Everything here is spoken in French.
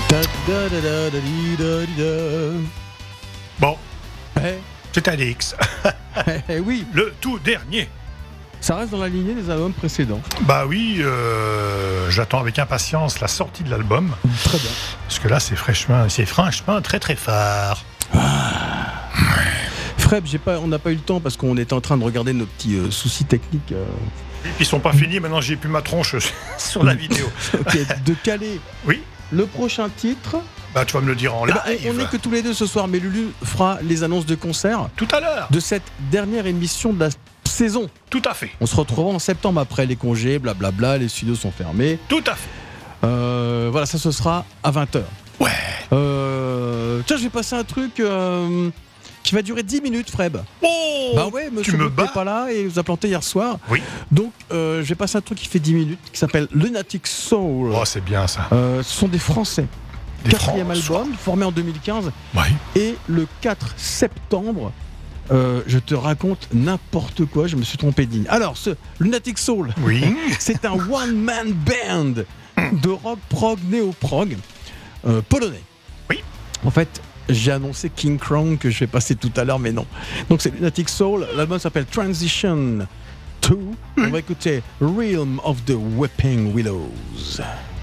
Bon, Eh, c'est Alix. oui, Le tout dernier. ça reste dans la lignée des albums précédents. Bah oui, j'attends avec impatience la sortie de l'album. Très bien. Parce que là, c'est franchement très très fort. Freb, on n'a pas eu le temps parce qu'on était en train de regarder nos petits soucis techniques. Et puis ils sont pas finis, maintenant j'ai plus ma tronche sur la vidéo. Ok, de caler Oui, le prochain titre. bah tu vas me le dire en Eh live. ben, on n'est que tous les deux ce soir, mais Lulu fera les annonces de concert Tout à l'heure. de cette dernière émission de la saison. Tout à fait. On se retrouvera en septembre après les congés, blablabla, les studios sont fermés. Tout à fait. Voilà, ça ce sera à 20h. Ouais. Tiens, je vais passer un truc qui va durer 10 minutes, Freb. Oh, Bah ouais, monsieur me Bout n'est bats. pas là et il nous a planté hier soir. Oui. Donc, je vais passer un truc qui fait 10 minutes, qui s'appelle Lunatic Soul. Oh, c'est bien ça. Ce sont des Français. Des Quatrième François. album, formé en 2015. Ouais. Et le 4 septembre, je te raconte n'importe quoi, je me suis trompé de ligne. Alors, ce Lunatic Soul, Oui. c'est un one-man band de rock prog, néo-prog, polonais. Oui. En fait, j'ai annoncé King Crown que je vais passer tout à l'heure, mais non. Donc c'est Lunatic Soul, l'album s'appelle Transition 2. On va écouter Realm of the Weeping Willows.